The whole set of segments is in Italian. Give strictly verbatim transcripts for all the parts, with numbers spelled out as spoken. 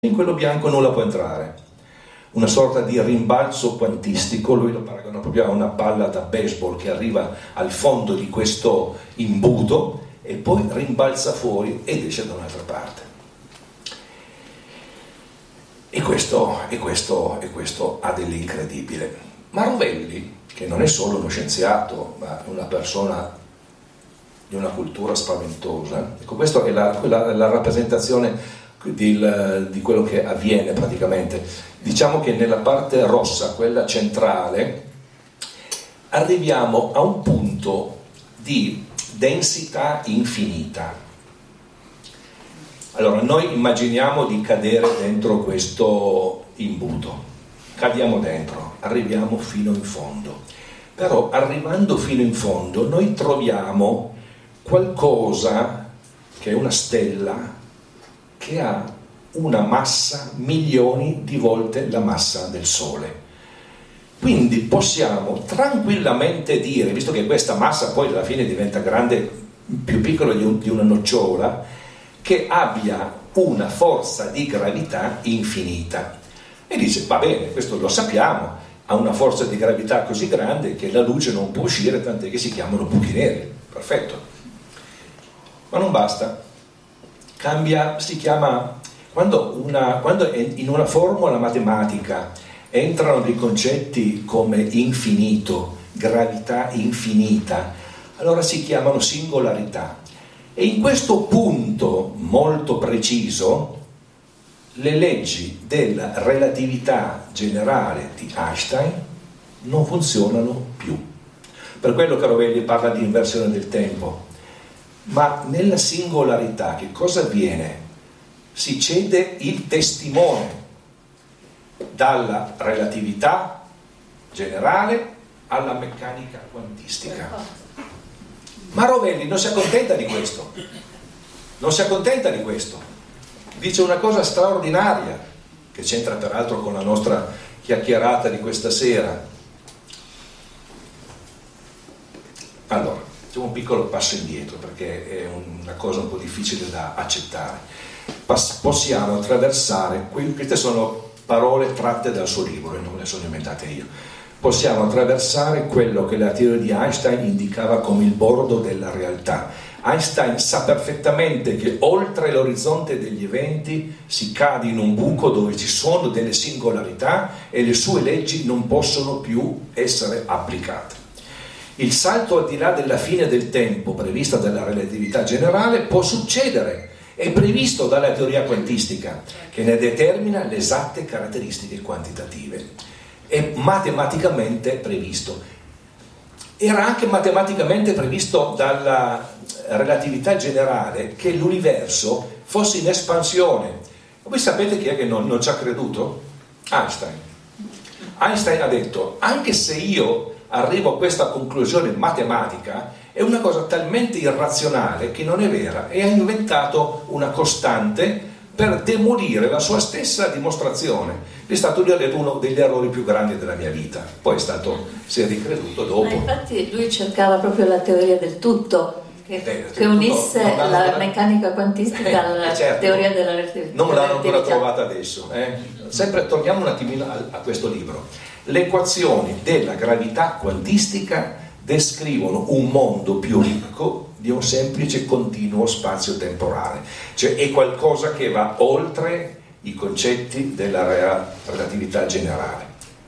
in quello bianco nulla può entrare. Una sorta di rimbalzo quantistico, lui lo paragona proprio a una palla da baseball che arriva al fondo di questo imbuto e poi rimbalza fuori ed esce da un'altra parte. E questo, e questo, e questo ha dell'incredibile. Ma Rovelli, che non è solo uno scienziato, ma una persona di una cultura spaventosa, ecco, questa è la, la, la rappresentazione di, di quello che avviene praticamente. Diciamo che nella parte rossa, quella centrale, arriviamo a un punto di densità infinita. Allora, noi immaginiamo di cadere dentro questo imbuto, cadiamo dentro, arriviamo fino in fondo, però arrivando fino in fondo noi troviamo qualcosa che è una stella che ha una massa milioni di volte la massa del Sole. Quindi possiamo tranquillamente dire, visto che questa massa poi alla fine diventa grande, più piccola di, un, di una nocciola, che abbia una forza di gravità infinita. E dice, va bene, questo lo sappiamo, ha una forza di gravità così grande che la luce non può uscire, tant'è che si chiamano buchi neri. Perfetto. Ma non basta. Cambia, si chiama, quando, una, quando in una formula matematica entrano dei concetti come infinito, gravità infinita, allora si chiamano singolarità. E in questo punto molto preciso le leggi della relatività generale di Einstein non funzionano più. Per quello che Rovelli parla di inversione del tempo. Ma nella singolarità che cosa avviene? Si cede il testimone dalla relatività generale alla meccanica quantistica. Ma Rovelli non si accontenta di questo, non si accontenta di questo, dice una cosa straordinaria che c'entra peraltro con la nostra chiacchierata di questa sera. Allora, facciamo un piccolo passo indietro perché è una cosa un po' difficile da accettare. Pass- possiamo attraversare, queste sono parole tratte dal suo libro e non le sono inventate io. Possiamo attraversare quello che la teoria di Einstein indicava come il bordo della realtà. Einstein sa perfettamente che oltre l'orizzonte degli eventi si cade in un buco dove ci sono delle singolarità e le sue leggi non possono più essere applicate. Il salto al di là della fine del tempo prevista dalla relatività generale può succedere, è previsto dalla teoria quantistica che ne determina le esatte caratteristiche quantitative. È matematicamente previsto. Era anche matematicamente previsto dalla relatività generale che l'universo fosse in espansione. Voi sapete chi è che non, non ci ha creduto? Einstein. Einstein ha detto, anche se io arrivo a questa conclusione matematica, è una cosa talmente irrazionale che non è vera, e ha inventato una costante per demolire la sua stessa dimostrazione. È stato uno degli errori più grandi della mia vita. Poi è stato, si è ricreduto dopo. Ma infatti lui cercava proprio la teoria del tutto, che, eh, che unisse la ancora... meccanica quantistica eh, alla certo, teoria della relatività. Non l'hanno ancora trovata adesso. Eh. Sempre torniamo un attimino a, a questo libro. Le equazioni della gravità quantistica descrivono un mondo più ricco di un semplice continuo spazio-temporale, cioè è qualcosa che va oltre i concetti della relatività generale.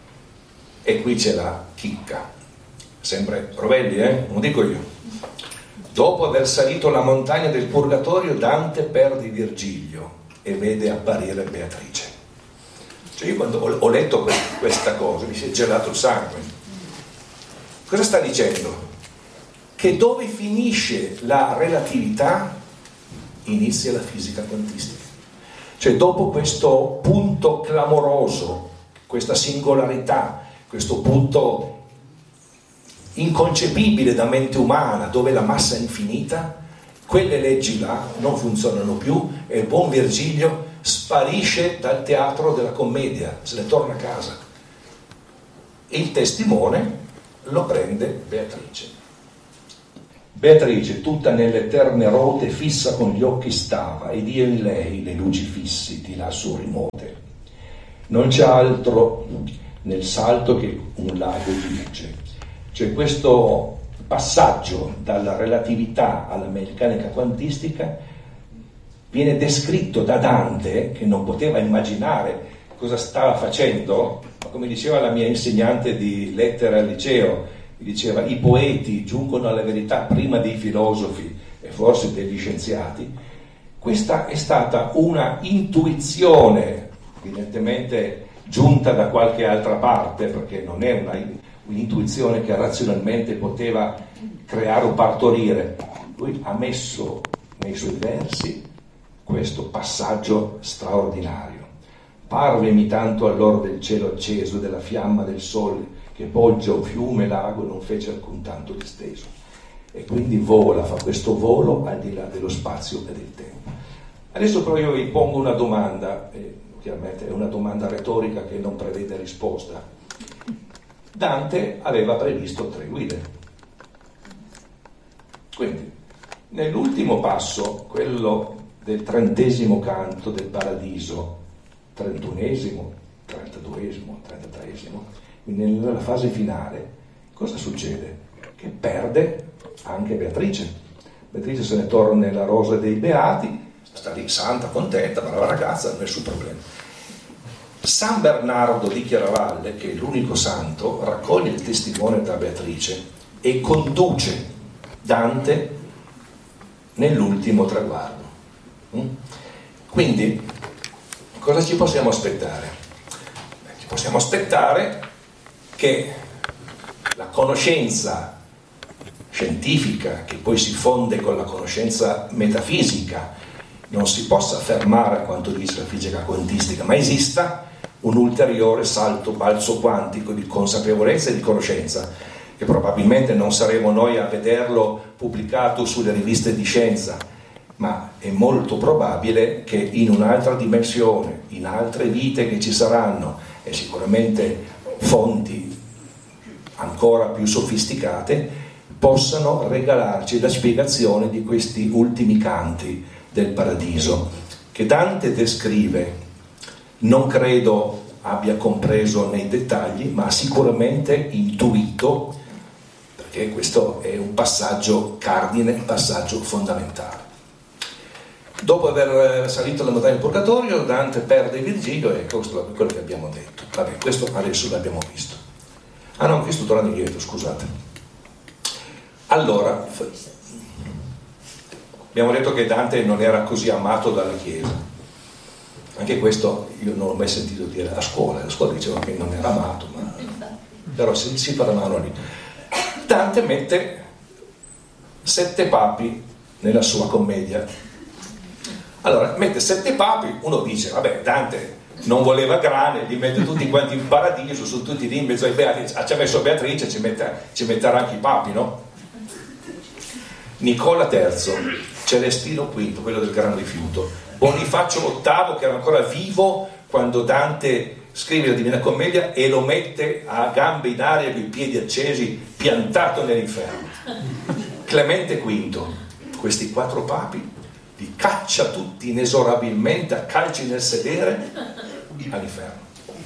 E qui c'è la chicca, sempre Rovelli, eh? Non dico io. Dopo aver salito la montagna del Purgatorio, Dante perde Virgilio e vede apparire Beatrice. Cioè io quando ho letto questa cosa mi si è gelato il sangue. Cosa sta dicendo? Che dove finisce la relatività inizia la fisica quantistica. Cioè dopo questo punto clamoroso, questa singolarità, questo punto inconcepibile da mente umana, dove la massa è infinita, quelle leggi là non funzionano più e il buon Virgilio sparisce dal teatro della commedia, se ne torna a casa. E il testimone lo prende Beatrice. Beatrice, tutta nell'eterne rote, fissa con gli occhi stava, ed io in lei le luci fissi di lassù rimote. Non c'è altro nel salto che un lago dirige. Cioè questo passaggio dalla relatività alla meccanica quantistica viene descritto da Dante, che non poteva immaginare cosa stava facendo, ma come diceva la mia insegnante di lettere al liceo, diceva i poeti giungono alla verità prima dei filosofi e forse degli scienziati. Questa è stata una intuizione, evidentemente giunta da qualche altra parte, perché non è una, un'intuizione che razionalmente poteva creare o partorire. Lui ha messo nei suoi versi questo passaggio straordinario. Parvemi tanto all'or del cielo acceso, della fiamma del sole, che poggia un fiume, lago, non fece alcun tanto disteso. E quindi vola, fa questo volo al di là dello spazio e del tempo. Adesso però io vi pongo una domanda, eh, chiaramente è una domanda retorica che non prevede risposta. Dante aveva previsto tre guide. Quindi, nell'ultimo passo, quello del trentesimo canto del Paradiso, trentunesimo, trentaduesimo, trentatreesimo, quindi nella fase finale, cosa succede? Che perde anche Beatrice. Beatrice se ne torna nella rosa dei beati, sta lì santa, contenta, brava ragazza, nessun problema. San Bernardo di Chiaravalle, che è l'unico santo, raccoglie il testimone da Beatrice e conduce Dante nell'ultimo traguardo. Quindi, cosa ci possiamo aspettare? Ci possiamo aspettare che la conoscenza scientifica, che poi si fonde con la conoscenza metafisica, non si possa fermare a quanto dice la fisica quantistica, ma esista un ulteriore salto balzo quantico di consapevolezza e di conoscenza, che probabilmente non saremo noi a vederlo pubblicato sulle riviste di scienza, ma è molto probabile che in un'altra dimensione, in altre vite che ci saranno, e sicuramente fonti ancora più sofisticate, possano regalarci la spiegazione di questi ultimi canti del Paradiso, che Dante descrive. Non credo abbia compreso nei dettagli, ma sicuramente intuito, perché questo è un passaggio cardine, un passaggio fondamentale. Dopo aver salito la montagna del Purgatorio, Dante perde Virgilio, e questo è quello che abbiamo detto. Vabbè, questo adesso l'abbiamo visto. Ah no, questo torna indietro, scusate. Allora, abbiamo detto che Dante non era così amato dalla Chiesa. Anche questo io non l'ho mai sentito dire a scuola. A scuola dicevano che non era amato, ma però si, si parlavano lì. Dante mette sette papi nella sua commedia. Allora, mette sette papi, uno dice, vabbè, Dante non voleva grane, li mette tutti quanti in paradiso, sono tutti lì in mezzo ai beati, ci ha messo Beatrice, ci, mette, ci metterà anche i papi, no? Nicola terzo, Celestino quinto, quello del gran rifiuto, Bonifacio ottavo, che era ancora vivo quando Dante scrive la Divina Commedia e lo mette a gambe in aria con i piedi accesi, piantato nell'inferno. Clemente quinto, questi quattro papi li caccia tutti inesorabilmente a calci nel sedere all'inferno.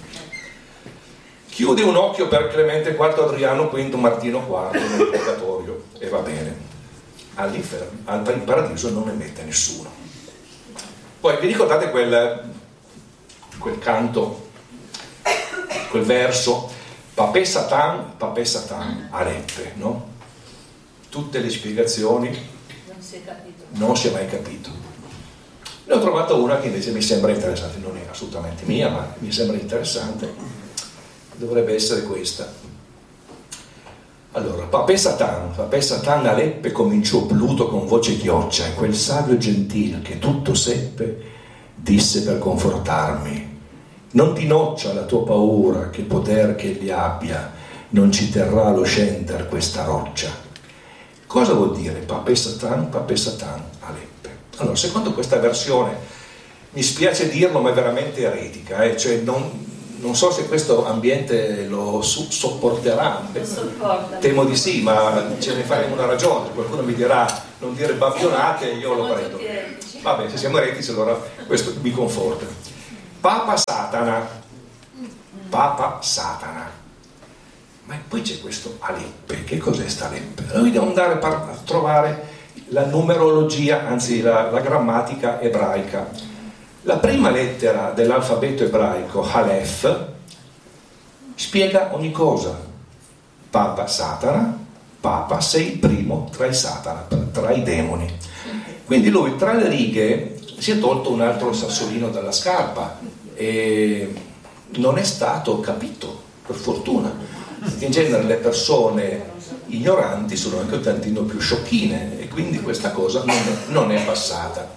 Chiude un occhio per Clemente quarto, Adriano quinto, Martino quarto nel purgatorio, e va bene. All'inferno, al in paradiso non ne mette nessuno. Poi vi ricordate quel, quel canto, quel verso, Papè Satan, Papè Satan, Aleppe, no? Tutte le spiegazioni non si è capito. Non si è mai capito. Ne ho trovato una che invece mi sembra interessante, non è assolutamente mia, ma mi sembra interessante. Dovrebbe essere questa. Allora, Papè Satan, Papè Satan Aleppe cominciò Pluto con voce chioccia, e quel savio gentil che tutto seppe disse per confortarmi: non ti noccia la tua paura, che poter che egli abbia non ci terrà lo scender questa roccia. Cosa vuol dire Papè Satan, Papè Satan Aleppe? Allora, secondo questa versione, mi spiace dirlo, ma è veramente eretica, eh? Cioè non, non so se questo ambiente lo su- sopporterà, lo temo di sì, ma ce ne faremo una ragione. Qualcuno mi dirà non dire babbionate, io lo prendo. Vabbè, se siamo eretici allora questo mi conforta. Papa Satana, Papa Satana. Ma poi c'è questo Aleppe. Che cos'è sta Aleppe? Noi dobbiamo andare a trovare la numerologia, anzi la, la grammatica ebraica. La prima lettera dell'alfabeto ebraico, Aleph, spiega ogni cosa. Papa Satana, Papa sei il primo tra i Satana, tra i demoni. Quindi lui tra le righe si è tolto un altro sassolino dalla scarpa e non è stato capito, per fortuna. In genere le persone ignoranti sono anche un tantino più sciocchine e quindi questa cosa non è, non è passata.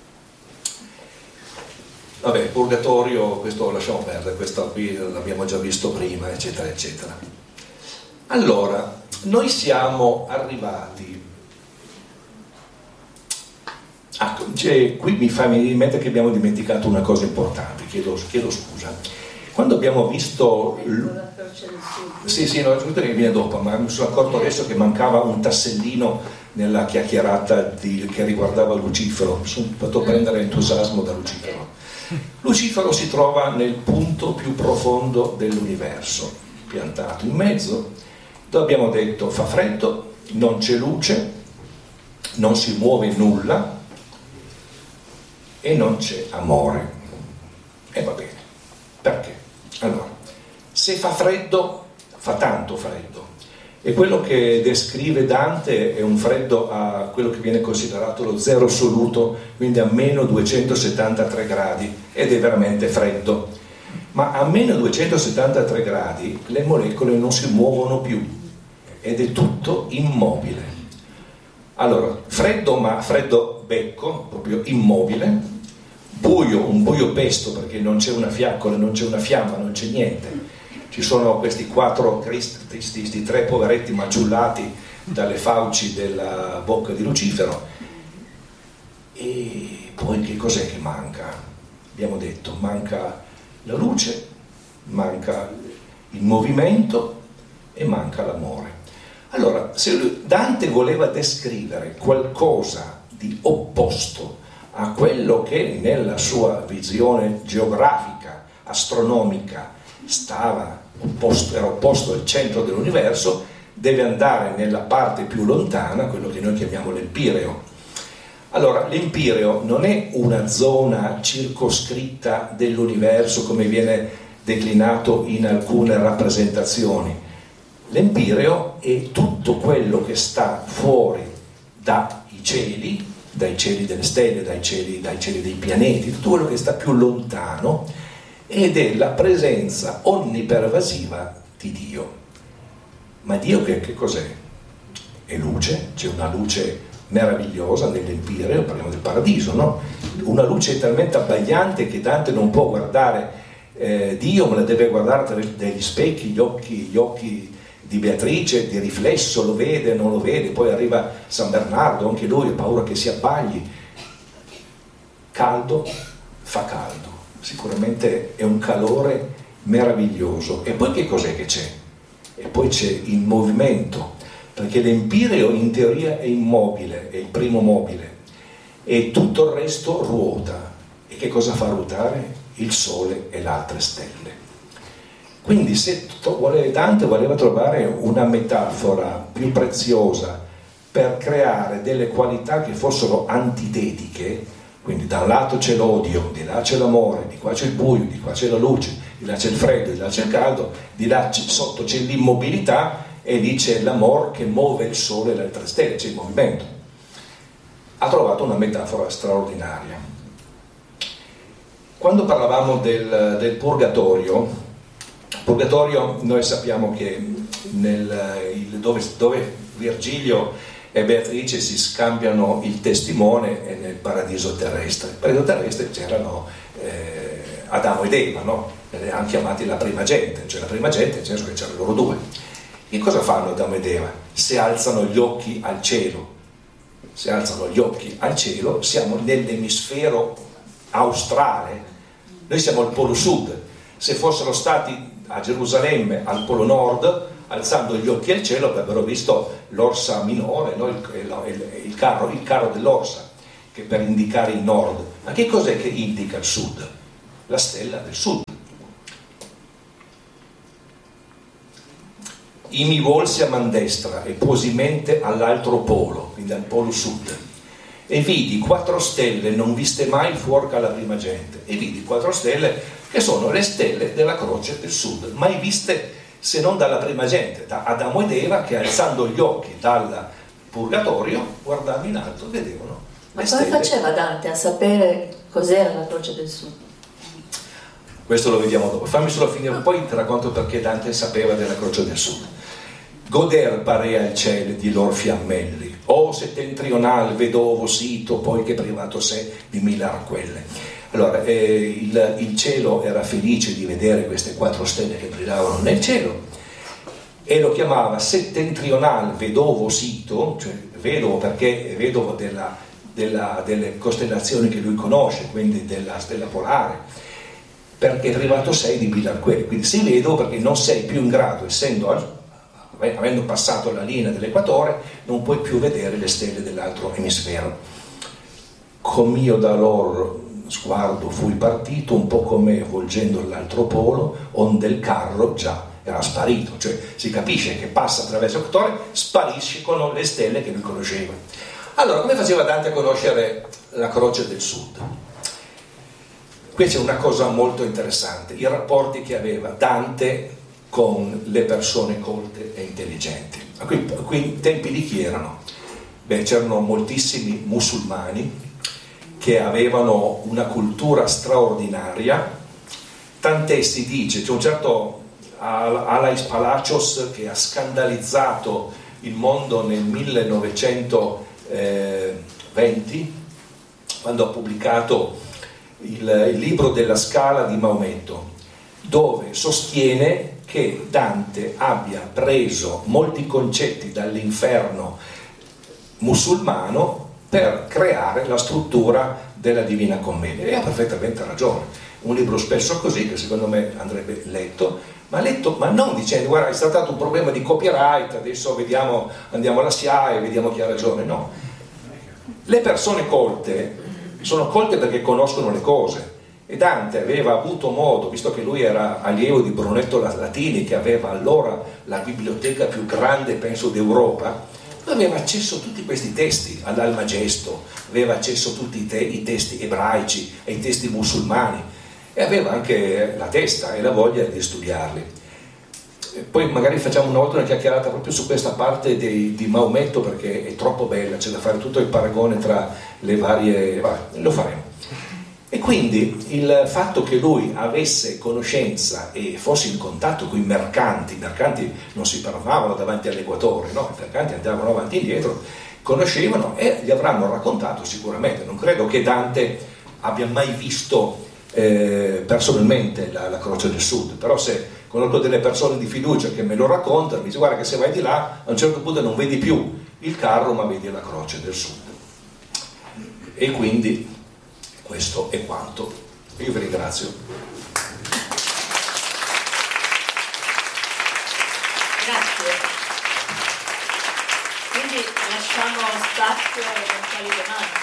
Vabbè, purgatorio, questo lo lasciamo perdere, questo qui l'abbiamo già visto prima, eccetera, eccetera. Allora, noi siamo arrivati. Ah, cioè, qui mi fa venire in mente che abbiamo dimenticato una cosa importante, chiedo, chiedo scusa. Quando abbiamo visto... L... Sì, sì, no, che viene dopo, ma mi sono accorto adesso che mancava un tassellino nella chiacchierata di, che riguardava Lucifero. Mi sono fatto prendere entusiasmo da Lucifero. Lucifero si trova nel punto più profondo dell'universo, piantato in mezzo, dove abbiamo detto fa freddo, non c'è luce, non si muove nulla e non c'è amore. E va bene, perché? Allora, se fa freddo, fa tanto freddo, e quello che descrive Dante è un freddo a quello che viene considerato lo zero assoluto, quindi a meno duecentosettantatré gradi, ed è veramente freddo. Ma a meno duecentosettantatré gradi le molecole non si muovono più ed è tutto immobile. Allora, freddo, ma freddo becco, proprio immobile, buio, un buio pesto perché non c'è una fiaccola, non c'è una fiamma, non c'è niente. Ci sono questi quattro cristi, questi tre poveretti maciullati dalle fauci della bocca di Lucifero. E poi che cos'è che manca? Abbiamo detto, manca la luce, manca il movimento e manca l'amore. Allora, se Dante voleva descrivere qualcosa di opposto a quello che nella sua visione geografica, astronomica, stava opposto, era opposto al centro dell'universo, deve andare nella parte più lontana, quello che noi chiamiamo l'Empireo. Allora, l'Empireo non è una zona circoscritta dell'universo come viene declinato in alcune rappresentazioni. L'Empireo è tutto quello che sta fuori dai cieli, dai cieli delle stelle, dai cieli, dai cieli dei pianeti, tutto quello che sta più lontano, ed è la presenza onnipervasiva di Dio. Ma Dio che, che cos'è? È luce, c'è una luce meravigliosa nell'Empireo, parliamo del paradiso, no? Una luce talmente abbagliante che Dante non può guardare eh, Dio, ma la deve guardare dagli specchi, gli occhi, gli occhi di Beatrice, di riflesso, lo vede, non lo vede, poi arriva San Bernardo, anche lui ha paura che si abbagli. Caldo, fa caldo, sicuramente è un calore meraviglioso. E poi che cos'è che c'è? E poi c'è il movimento, perché l'Empireo in teoria è immobile, è il primo mobile, e tutto il resto ruota. E che cosa fa ruotare? Il Sole e le altre stelle. Quindi se Dante voleva trovare una metafora più preziosa per creare delle qualità che fossero antitetiche, quindi da un lato c'è l'odio, di là c'è l'amore, di qua c'è il buio, di qua c'è la luce, di là c'è il freddo, di là c'è il caldo, di là c'è, sotto c'è l'immobilità e lì c'è l'amore che muove il Sole e le altre stelle, c'è il movimento. Ha trovato una metafora straordinaria. Quando parlavamo del, del purgatorio, Purgatorio, noi sappiamo che nel, il, dove, dove Virgilio e Beatrice si scambiano il testimone è nel paradiso terrestre. Nel paradiso terrestre c'erano eh, Adamo ed Eva, no? Le hanno chiamati la prima gente, cioè la prima gente, nel senso che c'erano loro due. E cosa fanno Adamo ed Eva? Se alzano gli occhi al cielo, se alzano gli occhi al cielo, siamo nell'emisfero australe, noi siamo al polo sud. Se fossero stati a Gerusalemme, al Polo Nord, alzando gli occhi al cielo, avrebbero visto l'orsa minore, no? il, il, il, carro, il carro dell'orsa, che per indicare il nord. Ma che cos'è che indica il sud? La stella del sud. I mi volse a man destra e posi mente all'altro polo, quindi al polo sud, e vidi quattro stelle non viste mai fuor che alla prima gente, e vidi quattro stelle che sono le stelle della croce del sud, mai viste se non dalla prima gente, da Adamo ed Eva, che alzando gli occhi dal purgatorio guardando in alto vedevano. Ma come faceva Dante a sapere cos'era la croce del sud? Questo lo vediamo dopo, fammi solo finire, poi ti racconto perché Dante sapeva della croce del sud. Goder parea il cielo di lor fiammelli, o settentrional vedovo sito, poi che privato sé di mille arquelle. Allora, eh, il, il cielo era felice di vedere queste quattro stelle che brillavano nel cielo, e lo chiamava settentrional vedovo sito, cioè vedovo perché è vedovo della, della, delle costellazioni che lui conosce, quindi della stella polare, perché privato sei di mille arquelle, quindi sei vedovo perché non sei più in grado, essendo al avendo passato la linea dell'equatore, non puoi più vedere le stelle dell'altro emisfero. Com'io da loro sguardo fui partito, un po' come volgendo l'altro polo, onde il carro già era sparito. Cioè si capisce che passa attraverso l'equatore, spariscono le stelle che lui conosceva. Allora, come faceva Dante a conoscere la croce del sud? Qui c'è una cosa molto interessante, i rapporti che aveva Dante con le persone colte e intelligenti. Qui, qui in tempi di chi erano? Beh, c'erano moltissimi musulmani che avevano una cultura straordinaria, tant'è si dice, c'è un certo Alais Palacios che ha scandalizzato il mondo nel millenovecentoventi, quando ha pubblicato il, il libro della Scala di Maometto, dove sostiene che Dante abbia preso molti concetti dall'inferno musulmano per creare la struttura della Divina Commedia, e ha perfettamente ragione. Un libro spesso così, che secondo me andrebbe letto, ma letto ma non dicendo guarda è stato un problema di copyright, adesso vediamo, andiamo alla S I A E, vediamo chi ha ragione. No, le persone colte sono colte perché conoscono le cose. E Dante aveva avuto modo, visto che lui era allievo di Brunetto Latini, che aveva allora la biblioteca più grande, penso, d'Europa, aveva accesso a tutti questi testi, all'Almagesto, aveva accesso a tutti i, te- i testi ebraici e i testi musulmani, e aveva anche la testa e la voglia di studiarli. E poi magari facciamo una volta una chiacchierata proprio su questa parte dei, di Maometto, perché è troppo bella, c'è da fare tutto il paragone tra le varie... Vabbè, lo faremo. E quindi il fatto che lui avesse conoscenza e fosse in contatto con i mercanti, i mercanti non si fermavano davanti all'equatore, no? I mercanti andavano avanti e indietro, conoscevano e gli avranno raccontato sicuramente. Non credo che Dante abbia mai visto eh, personalmente la, la croce del sud, però se conosco delle persone di fiducia che me lo raccontano, mi dice guarda che se vai di là a un certo punto non vedi più il carro ma vedi la croce del sud. E quindi questo è quanto. Io vi ringrazio. Grazie. Quindi lasciamo spazio a eventuali domande.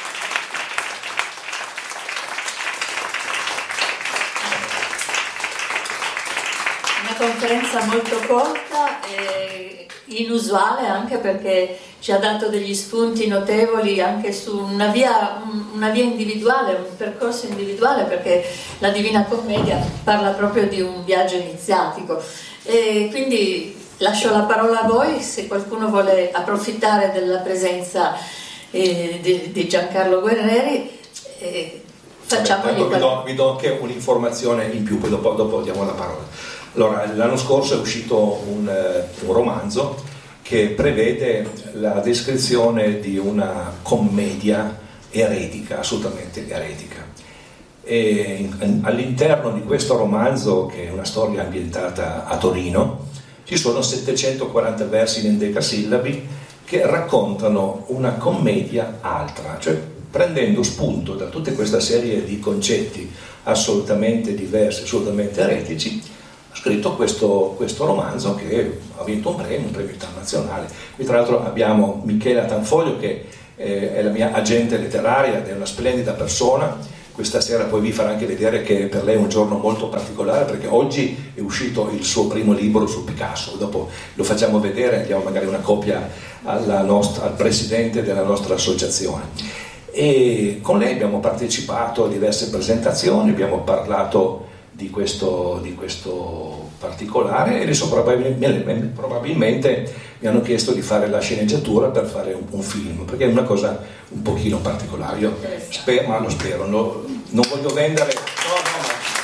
Una conferenza molto corta e inusuale, anche perché ci ha dato degli spunti notevoli anche su una via, una via individuale, un percorso individuale, perché la Divina Commedia parla proprio di un viaggio iniziatico. E quindi lascio la parola a voi, se qualcuno vuole approfittare della presenza eh, di, di Giancarlo Guerreri. Eh, facciamogli Vabbè, vi, do, vi do anche un'informazione in più, poi dopo, dopo diamo la parola. Allora, l'anno scorso è uscito un, un romanzo che prevede la descrizione di una commedia eretica, assolutamente eretica. E all'interno di questo romanzo, che è una storia ambientata a Torino, ci sono settecentoquaranta versi in endecasillabi che raccontano una commedia altra, cioè prendendo spunto da tutta questa serie di concetti assolutamente diversi, assolutamente eretici, ha scritto questo, questo romanzo che ha vinto un premio, un premio internazionale. Qui tra l'altro abbiamo Michela Tanfoglio che eh, è la mia agente letteraria ed è una splendida persona. Questa sera poi vi farà anche vedere che per lei è un giorno molto particolare, perché oggi è uscito il suo primo libro su Picasso. Dopo lo facciamo vedere, diamo magari una copia alla nostra, al presidente della nostra associazione. E con lei abbiamo partecipato a diverse presentazioni, abbiamo parlato di questo, di questo particolare, e adesso probabilmente, probabilmente mi hanno chiesto di fare la sceneggiatura per fare un, un film, perché è una cosa un pochino particolare. Io spero, ma lo spero, no, non voglio vendere no, no,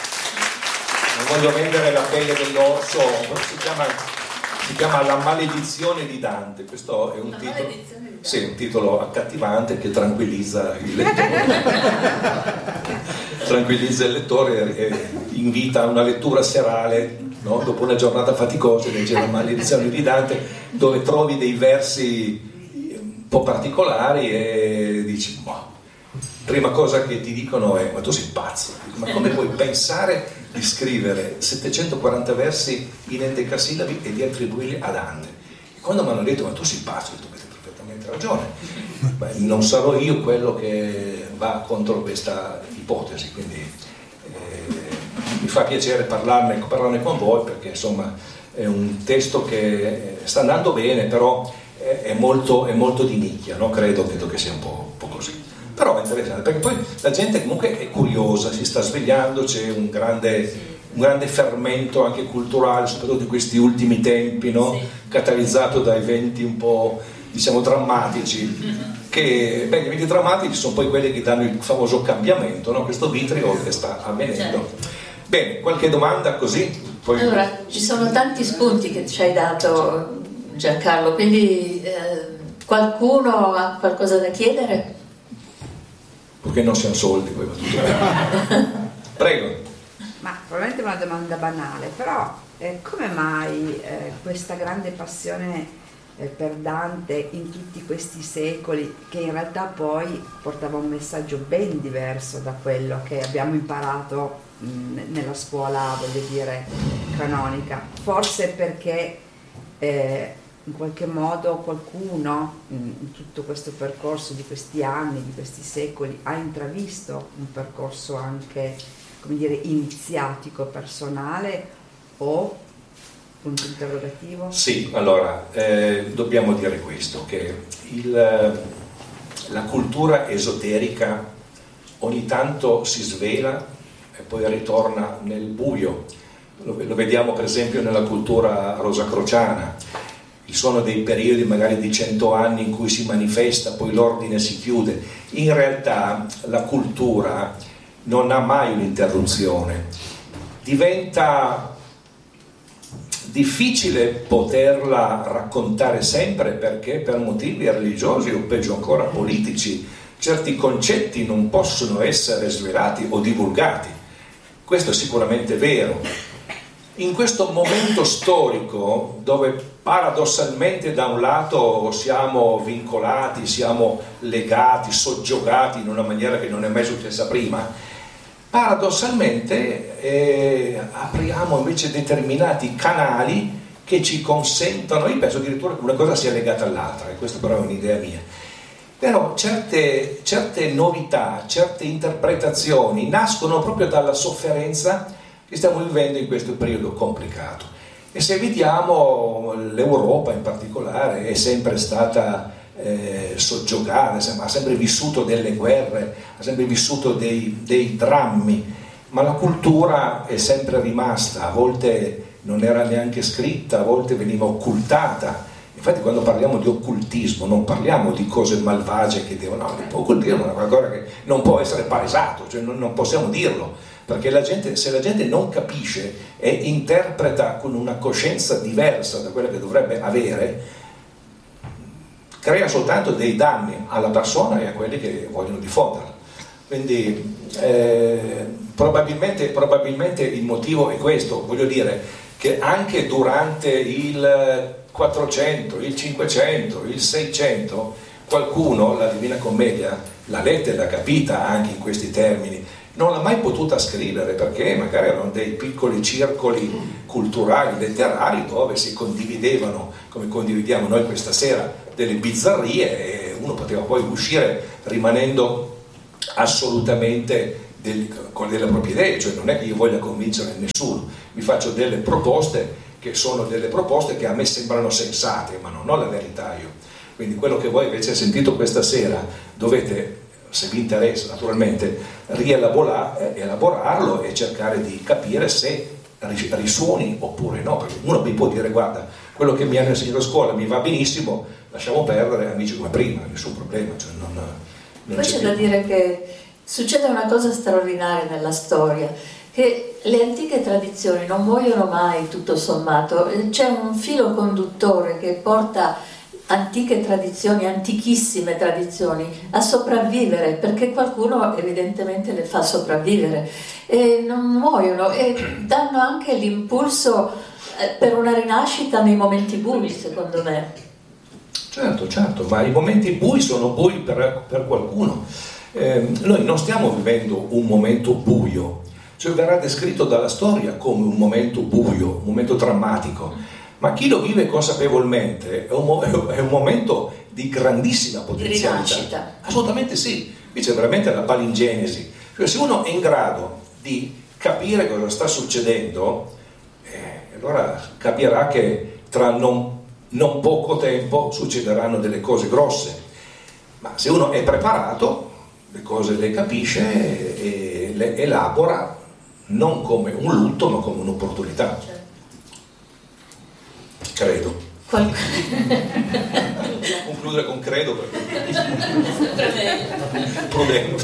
ma non voglio vendere la pelle dell'orso, si chiama, si chiama La maledizione di Dante. Questo è un la titolo, sì, un titolo accattivante che tranquillizza il lettore tranquillizza il lettore e invita a una lettura serale, no? Dopo una giornata faticosa, legge La maledizione di Dante, dove trovi dei versi un po' particolari e dici, boh, prima cosa che ti dicono è: ma tu sei pazzo, ma come puoi pensare di scrivere settecentoquaranta versi in endecasillabi e di attribuirli a Dante? E quando mi hanno detto ma tu sei pazzo, ho detto: avete perfettamente ragione. Beh, non sarò io quello che va contro questa ipotesi, quindi eh, mi fa piacere parlarne, parlarne con voi, perché insomma è un testo che sta andando bene, però è, è, molto, è molto di nicchia, no? credo, credo che sia un po', un po' così, però è interessante, perché poi la gente comunque è curiosa, si sta svegliando, c'è un grande, un grande fermento anche culturale, soprattutto in questi ultimi tempi, no? Catalizzato da eventi un po', diciamo, drammatici, che beh, gli eventi drammatici sono poi quelli che danno il famoso cambiamento, no? Questo vitriolo che sta avvenendo. Bene, qualche domanda così? Poi... Allora, ci sono tanti spunti che ci hai dato, Giancarlo, quindi eh, qualcuno ha qualcosa da chiedere? Perché non siano soldi, poi va tutto bene. Prego. Ma probabilmente è una domanda banale, però eh, come mai eh, questa grande passione per Dante in tutti questi secoli, che in realtà poi portava un messaggio ben diverso da quello che abbiamo imparato mh, nella scuola, voglio dire, canonica? Forse perché eh, in qualche modo qualcuno mh, in tutto questo percorso di questi anni, di questi secoli, ha intravisto un percorso anche, come dire, iniziatico, personale, o punto interrogativo? Sì, allora eh, dobbiamo dire questo, che il, la cultura esoterica ogni tanto si svela e poi ritorna nel buio. Lo, lo vediamo per esempio nella cultura rosacrociana. Ci sono dei periodi magari di cento anni in cui si manifesta, poi l'ordine si chiude. In realtà la cultura non ha mai un'interruzione, diventa difficile poterla raccontare sempre, perché per motivi religiosi o peggio ancora politici certi concetti non possono essere svelati o divulgati. Questo è sicuramente vero. In questo momento storico, dove paradossalmente da un lato siamo vincolati, siamo legati, soggiogati in una maniera che non è mai successa prima, paradossalmente eh, apriamo invece determinati canali che ci consentono, io penso addirittura che una cosa sia legata all'altra, e questa però è un'idea mia, però certe, certe novità, certe interpretazioni nascono proprio dalla sofferenza che stiamo vivendo in questo periodo complicato. E se vediamo, l'Europa in particolare è sempre stata Eh, soggiogare, ha sempre vissuto delle guerre, ha sempre vissuto dei, dei drammi, ma la cultura è sempre rimasta, a volte non era neanche scritta, a volte veniva occultata. Infatti quando parliamo di occultismo non parliamo di cose malvagie che devono, no, occultismo è una cosa che non può essere palesato, cioè non, non possiamo dirlo, perché la gente, se la gente non capisce e interpreta con una coscienza diversa da quella che dovrebbe avere, crea soltanto dei danni alla persona e a quelli che vogliono diffonderla. Quindi eh, probabilmente, probabilmente il motivo è questo, voglio dire che anche durante il quattrocento, il cinquecento, il seicento qualcuno la Divina Commedia l'ha letta e l'ha capita anche in questi termini. non l'ha mai potuta scrivere perché magari erano dei piccoli circoli culturali, letterari, dove si condividevano, come condividiamo noi questa sera, delle bizzarrie, e uno poteva poi uscire rimanendo assolutamente del, con delle proprie idee, cioè non è che io voglia convincere nessuno, vi faccio delle proposte che sono delle proposte che a me sembrano sensate, ma non ho la verità io. Quindi quello che voi invece avete sentito questa sera dovete, se vi interessa naturalmente, rielaborarlo e cercare di capire se risuoni oppure no, perché uno mi può dire guarda, quello che mi hanno insegnato a scuola mi va benissimo, lasciamo perdere, amici come prima, nessun problema. Cioè non, non Poi c'è, c'è da dire che succede una cosa straordinaria nella storia, che le antiche tradizioni non muoiono mai tutto sommato, c'è un filo conduttore che porta antiche tradizioni, antichissime tradizioni a sopravvivere, perché qualcuno evidentemente le fa sopravvivere e non muoiono e danno anche l'impulso per una rinascita nei momenti bui, secondo me. Certo, certo, ma i momenti bui sono bui per, per qualcuno. Eh, noi non stiamo vivendo un momento buio, cioè verrà descritto dalla storia come un momento buio, un momento drammatico, ma chi lo vive consapevolmente è un, è un momento di grandissima potenzialità. Di rinascita. Assolutamente sì, qui c'è veramente la palingenesi, cioè se uno è in grado di capire cosa sta succedendo, eh, allora capirà che tra non, non poco tempo succederanno delle cose grosse, ma se uno è preparato le cose le capisce e le elabora non come un lutto ma come un'opportunità. Certo. Credo. Qual... Concludere con credo perché prudente.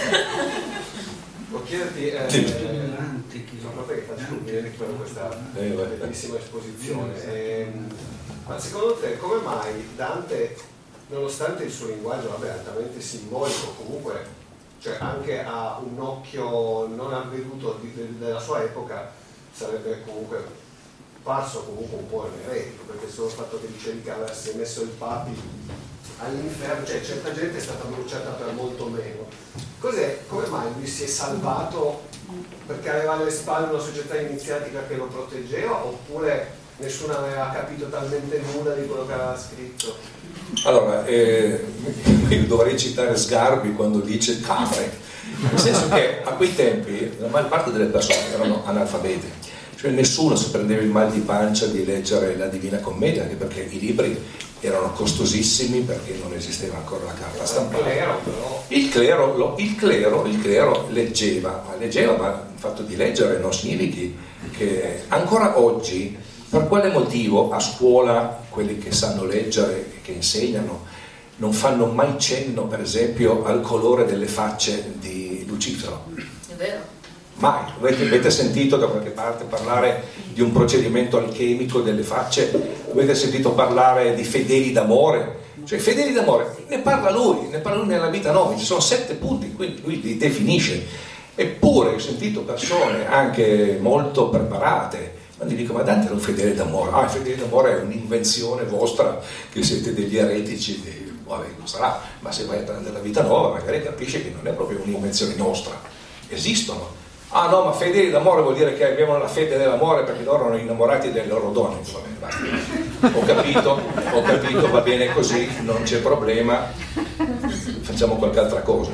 Può chiederti eh, sì. sono proprio che faccio venire per questa eh, bellissima esposizione. Eh, ma secondo te come mai Dante, nonostante il suo linguaggio vabbè, altamente simbolico, comunque cioè anche a un occhio non avveduto di, de, della sua epoca sarebbe comunque parso comunque un po' eretico, perché solo il fatto che dicevi che avesse messo il papi all'inferno, cioè certa gente è stata bruciata per molto meno. Cos'è, come mai lui si è salvato perché aveva alle spalle una società iniziatica che lo proteggeva, oppure nessuno aveva capito talmente nulla di quello che aveva scritto? Allora, eh, io dovrei citare Sgarbi quando dice capre, nel senso che a quei tempi la maggior parte delle persone erano analfabete, cioè nessuno si prendeva il mal di pancia di leggere la Divina Commedia, anche perché i libri erano costosissimi perché non esisteva ancora la carta stampata. Il clero, lo, il clero, il clero leggeva, ma leggeva, ma il fatto di leggere non significhi che ancora oggi, per quale motivo a scuola quelli che sanno leggere e che insegnano non fanno mai cenno, per esempio, al colore delle facce di Lucifero? È vero. Mai. Avete, avete sentito da qualche parte parlare di un procedimento alchemico delle facce? Avete sentito parlare di fedeli d'amore? Cioè fedeli d'amore ne parla lui, ne parla lui nella vita nove, ci sono sette punti, quindi lui li definisce. Eppure ho sentito persone anche molto preparate, quando dico ma Dante era un fedele d'amore, ah il fedele d'amore è un'invenzione vostra, che siete degli eretici, di... vabbè non sarà, ma se vai a prendere la vita nuova magari capisci che non è proprio un'invenzione nostra, esistono. Ah no, ma fedeli d'amore vuol dire che avevano la fede dell'amore perché loro erano innamorati delle loro donne. Va bene, basta. Ho capito, ho capito, va bene così, non c'è problema, facciamo qualche altra cosa.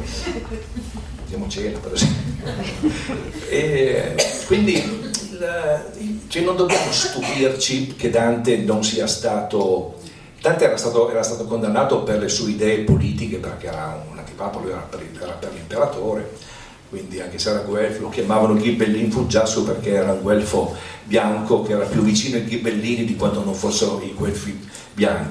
Andiamo cielo per esempio. E quindi cioè, non dobbiamo stupirci che Dante non sia stato... Dante era stato, era stato condannato per le sue idee politiche perché era un antipapo, lui era per, era per l'imperatore. Quindi anche se era guelfo, lo chiamavano Ghibellin Fuggiasso perché era un guelfo bianco che era più vicino ai ghibellini di quanto non fossero i guelfi bianchi.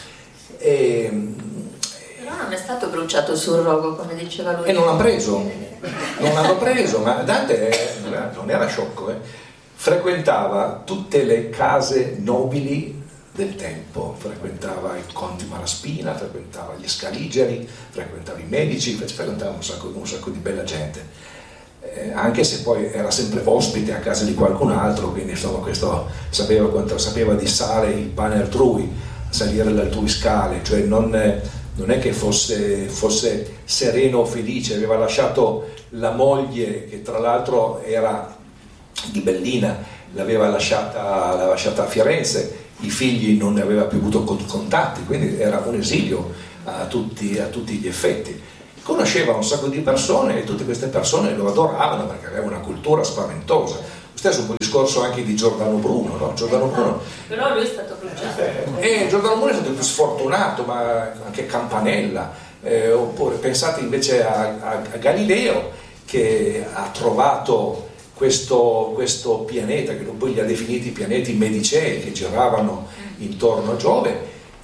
E, Però non è stato bruciato sul rogo, come diceva lui. e non l'hanno preso, non l'hanno preso, ma Dante non era sciocco, eh. Frequentava tutte le case nobili del tempo, frequentava i conti Malaspina, frequentava gli Scaligeri, frequentava i medici, frequentava un sacco, un sacco di bella gente, eh, anche se poi era sempre ospite a casa di qualcun altro, quindi insomma questo sapeva quanto sapeva di sale il pane altrui, salire le altrui scale, cioè non, non è che fosse, fosse sereno o felice, aveva lasciato la moglie, che tra l'altro era ghibellina, l'aveva lasciata, l'aveva lasciata a Firenze, i figli non ne aveva più avuto contatti, quindi era un esilio a tutti, a tutti gli effetti. Conosceva un sacco di persone e tutte queste persone lo adoravano perché aveva una cultura spaventosa. Stesso un po' il discorso anche di Giordano Bruno, no? Giordano Bruno, però lui è stato bruciato. Eh, Giordano Bruno è stato più sfortunato, ma anche Campanella, eh, oppure pensate invece a, a, a Galileo, che ha trovato questo, questo pianeta, che poi li ha definiti pianeti medicei, che giravano intorno a Giove,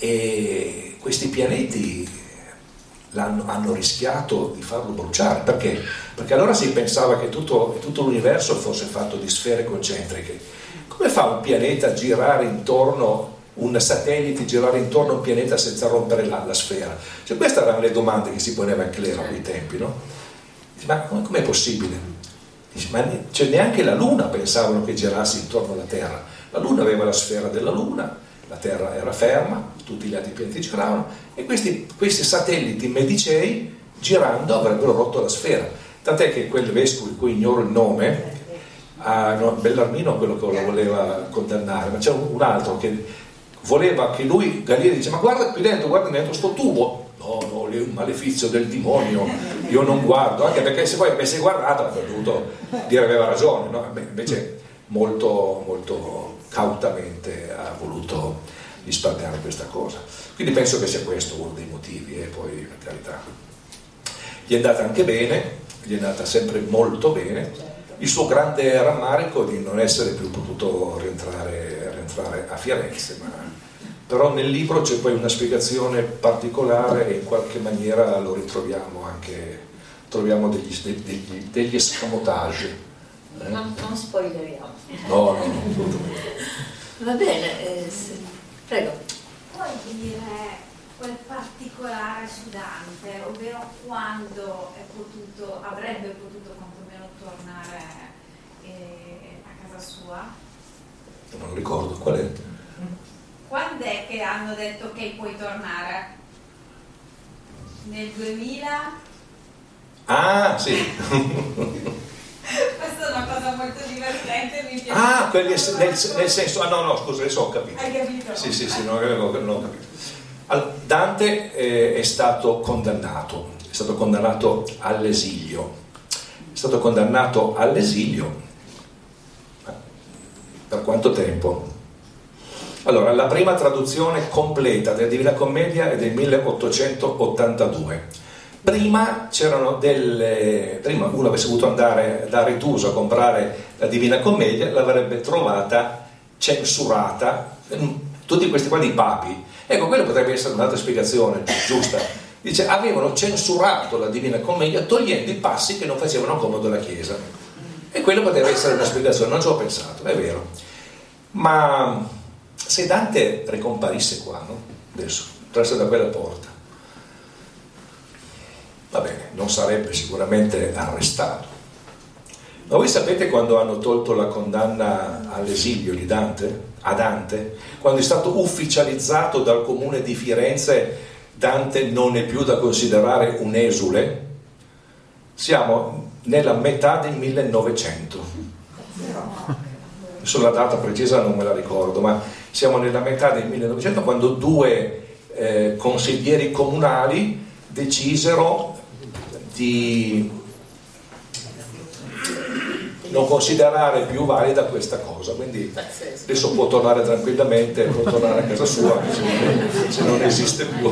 e questi pianeti l'hanno, hanno rischiato di farlo bruciare. Perché? Perché allora si pensava che tutto, tutto l'universo fosse fatto di sfere concentriche. Come fa un pianeta a girare intorno, un satellite girare intorno a un pianeta senza rompere la, la sfera? Cioè, queste erano le domande che si poneva Ecclero a quei tempi, no? Ma com'è possibile? Ma cioè, neanche la Luna pensavano che girasse intorno alla Terra. La Luna aveva la sfera della Luna, la Terra era ferma, tutti gli altri pianeti giravano, e questi, questi satelliti medicei girando avrebbero rotto la sfera. Tant'è che quel vescovo, di cui ignoro il nome, ah, no, Bellarmino, quello che lo voleva condannare, ma c'è un, un altro che voleva che lui, Galileo dice: ma guarda qui dentro, guarda dentro sto tubo. No, no, è un malefizio del demonio, io non guardo, anche perché se poi avesse guardato avrebbe dovuto dire aveva ragione, no? Beh, invece molto, molto cautamente ha voluto risparmiare questa cosa. Quindi penso che sia questo uno dei motivi, e poi per carità gli è andata anche bene, gli è andata sempre molto bene. Il suo grande rammarico di non essere più potuto rientrare, rientrare a Firenze, ma però nel libro c'è poi una spiegazione particolare e in qualche maniera lo ritroviamo anche, troviamo degli, degli, degli escamotage. Eh? Non, non spoileriamo. No, no, no. Va bene, eh, se... prego. Puoi dire quel particolare su Dante, ovvero quando è potuto, avrebbe potuto quantomeno tornare eh, a casa sua? Non lo ricordo, qual è? Quando è che hanno detto che puoi tornare? Nel duemila? Ah, sì. Questa è una cosa molto divertente, mi piace. Ah, quelli, nel, nel senso, ah no, no, scusa, adesso ho capito. Hai capito? Sì, sì, sì, non avevo, non ho capito. Allora, Dante eh, è stato condannato, è stato condannato all'esilio. È stato condannato all'esilio. Per quanto tempo? Allora, la prima traduzione completa della Divina Commedia è del milleottocentottantadue. Prima c'erano delle... prima uno avesse voluto andare da Aretusa a comprare la Divina Commedia, l'avrebbe trovata censurata, tutti questi qua di papi. Ecco, quella potrebbe essere un'altra spiegazione giusta. Dice, avevano censurato la Divina Commedia togliendo i passi che non facevano comodo alla Chiesa. E quello potrebbe essere una spiegazione, non ci ho pensato, è vero. Ma se Dante ricomparisse qua, no? Adesso, attraverso da quella porta, va bene, non sarebbe sicuramente arrestato. Ma voi sapete quando hanno tolto la condanna all'esilio di Dante? A Dante? Quando è stato ufficializzato dal comune di Firenze, Dante non è più da considerare un esule? Siamo nella metà del millenovecento. Adesso la data precisa non me la ricordo, ma siamo nella metà del millenovecento, quando due eh, consiglieri comunali decisero di non considerare più valida questa cosa, quindi adesso può tornare tranquillamente, può tornare a casa sua se non esiste più.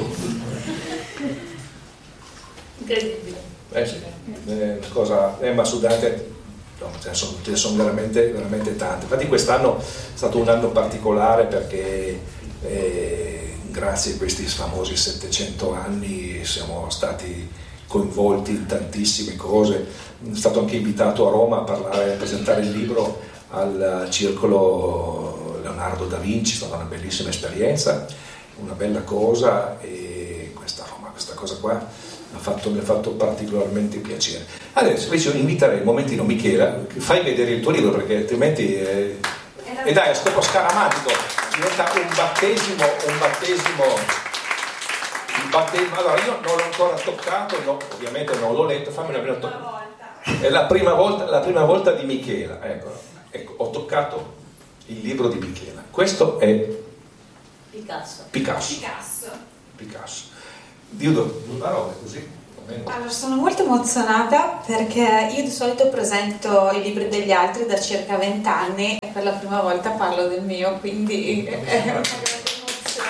Incredibile. Eh sì, è una cosa, eh, ma su Dante no, ce ne sono, ce ne sono veramente, veramente tante. Infatti quest'anno è stato un anno particolare perché eh, grazie a questi famosi settecento anni siamo stati coinvolti in tantissime cose. È stato anche invitato a Roma a parlare, a presentare il libro al Circolo Leonardo da Vinci, è stata una bellissima esperienza, una bella cosa, e questa Roma, questa cosa qua mi ha fatto, mi ha fatto particolarmente piacere. Adesso invece inviterei un momentino Michela, fai vedere il tuo libro perché altrimenti eh, e dai, a scopo scaramantico diventa un battesimo, un battesimo il battesimo, allora io non l'ho ancora toccato, no, ovviamente non l'ho letto, fammi una prima to- è la prima volta, la prima volta di Michela, ecco, ecco, ho toccato il libro di Michela. Questo è Picasso. Picasso. Picasso. Picasso. Dio due parole così. Allora, sono molto emozionata perché io di solito presento i libri degli altri da circa vent'anni e per la prima volta parlo del mio, quindi è una grande emozione.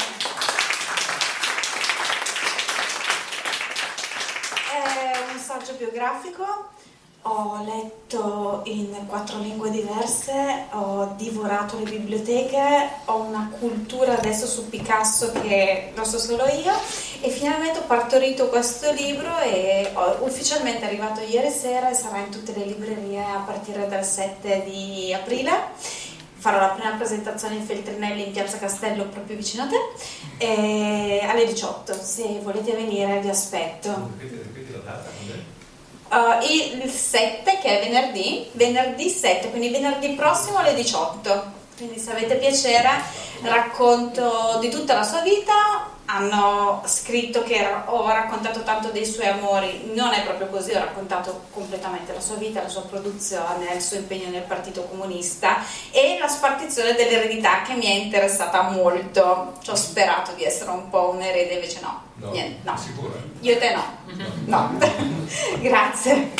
È un saggio biografico, ho letto in quattro lingue diverse, ho divorato le biblioteche, ho una cultura adesso su Picasso che lo so solo io, e finalmente ho partorito questo libro e ho, ufficialmente è arrivato ieri sera e sarà in tutte le librerie a partire dal sette di aprile. Farò la prima presentazione in Feltrinelli in Piazza Castello, proprio vicino a te, e alle diciotto. Se volete venire vi aspetto. Ripeti la data, Uh, il sette, che è venerdì, venerdì sette, quindi venerdì prossimo alle diciotto. Quindi se avete piacere, racconto di tutta la sua vita. Hanno scritto che ho raccontato tanto dei suoi amori, non è proprio così, ho raccontato completamente la sua vita, la sua produzione, il suo impegno nel Partito Comunista e la spartizione dell'eredità, che mi è interessata molto. Ci ho sperato di essere un po' un erede, invece no, no, niente, no. Sicuro? Io e te no, no. Grazie.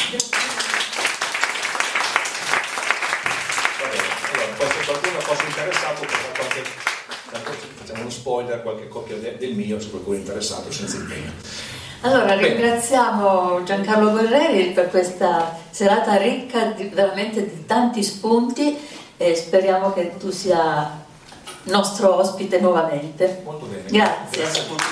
Allora, poi se qualcuno fosse interessato, qualche, facciamo uno spoiler, qualche copia del mio, se qualcuno è interessato, senza impegno. Allora, Bene. Ringraziamo Giancarlo Guerreri per questa serata ricca di, veramente di tanti spunti, e speriamo che tu sia nostro ospite nuovamente. Molto bene. Grazie. Grazie a tutti.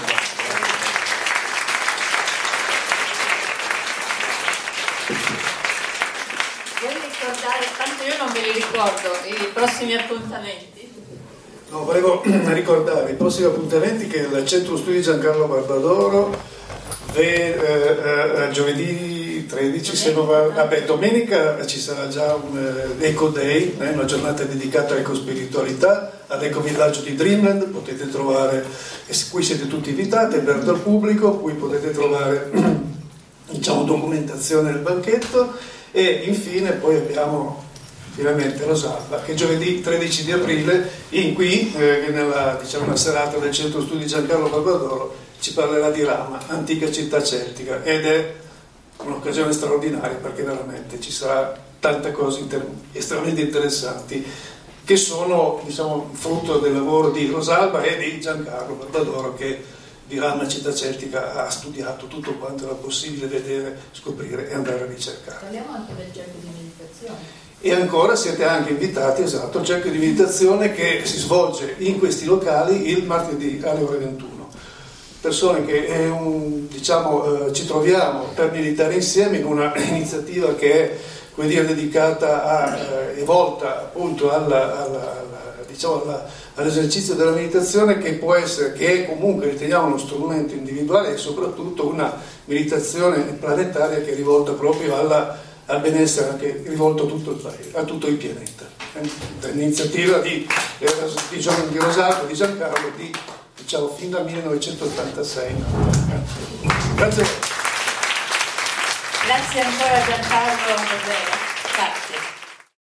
Vuoi ricordare, tanto io non me li ricordo, i prossimi appuntamenti? No, volevo ricordare i prossimi appuntamenti, che il Centro Studi Giancarlo Barbadoro ve, eh, eh, giovedì tredici, se non va, vabbè, domenica ci sarà già un eh, Eco Day, eh, una giornata dedicata all'ecospiritualità, ad Eco Villaggio di Dreamland. Potete trovare, e qui siete tutti invitati, è aperto al pubblico, qui potete trovare diciamo documentazione del banchetto. E infine poi abbiamo finalmente Rosalba, che giovedì tredici di aprile in qui eh, nella diciamo una serata del Centro Studi Giancarlo Barbadoro ci parlerà di Rama, antica città celtica, ed è un'occasione straordinaria perché veramente ci sarà tante cose inter- estremamente interessanti che sono diciamo frutto del lavoro di Rosalba e di Giancarlo Barbadoro, che di Rama, città celtica, ha studiato tutto quanto era possibile vedere, scoprire e andare a ricercare. Parliamo anche del cerchio di meditazione. E ancora siete anche invitati, esatto, al cerchio di meditazione che si svolge in questi locali il martedì alle ore ventuno. Persone che è un, diciamo, eh, ci troviamo per meditare insieme in una iniziativa che è, come dire, dedicata a, eh, e volta appunto alla, alla, alla, diciamo, alla, all'esercizio della meditazione, che può essere, che è comunque riteniamo uno strumento individuale e soprattutto una meditazione planetaria che è rivolta proprio alla al benessere, anche rivolto a tutto il paese, a tutto il pianeta. È un'iniziativa di, di, Gian, di Rosalba, di Giancarlo, di, diciamo, fin dal millenovecentottantasei. Grazie. Grazie ancora Giancarlo. Grazie.